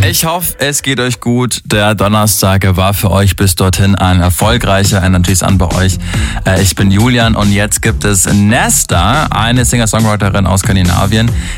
Ich hoffe, es geht euch gut. Der Donnerstag war für euch bis dorthin ein erfolgreicher. Ein natürlich an bei euch. Ich bin Julian und jetzt gibt es Nesta, eine Singer-Songwriterin aus Skandinavien,